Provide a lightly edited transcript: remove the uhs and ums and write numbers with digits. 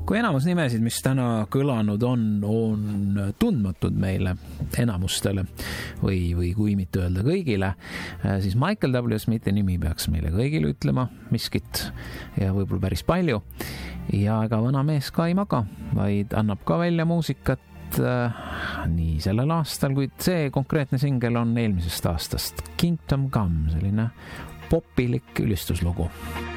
Kui enamus nimesid, mis täna kõlanud on tundmatud meile, enamustele või kui mitte öelda kõigile, siis Michael W. Smithi nimi peaks meile kõigile ütlema miskit ja võib-olla päris palju. Ja ega vana mees ka ei maga, vaid annab ka välja muusikat nii sellel aastal, kuid see konkreetne singel on eelmisest aastast Kingdom Come, selline popilik ülistuslugu.